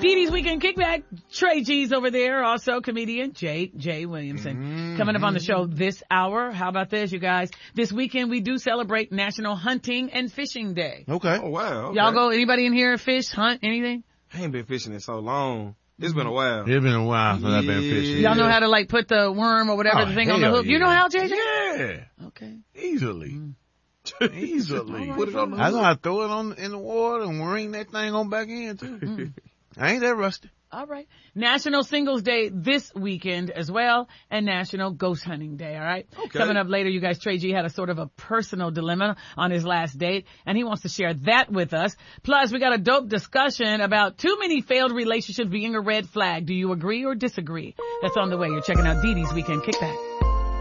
Dee Dee's Weekend Kickback. Trey G's over there. Also comedian Jay Williamson. Coming up on the show this hour. How about this, you guys? This weekend we do celebrate National Hunting and Fishing Day. Okay. Oh, wow. Okay. Y'all go, anybody in here fish, hunt, anything? I ain't been fishing in so long. It's been a while. It's been a while since I've been fishing. Y'all know how to like put the worm or whatever the thing on the hook? Yeah. You know how, JJ? Yeah. Okay. Easily. Easily. Right, Put it on the I know how to throw it in the water and ring that thing on back in too. I ain't that rusty. All right. National Singles Day this weekend as well, and National Ghost Hunting Day, all right? Okay. Coming up later, you guys, Trey G had a sort of a personal dilemma on his last date, and he wants to share that with us. Plus, we got a dope discussion about too many failed relationships being a red flag. Do you agree or disagree? That's on the way. You're checking out Dee Dee's Weekend Kickback.